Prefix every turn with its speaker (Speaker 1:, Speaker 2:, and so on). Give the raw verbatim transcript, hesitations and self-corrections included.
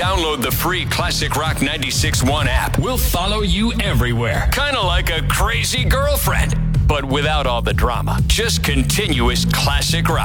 Speaker 1: download the free Classic Rock ninety-six point one app. We'll follow you everywhere. Kind of like a crazy girlfriend, but without all the drama. Just continuous classic rock.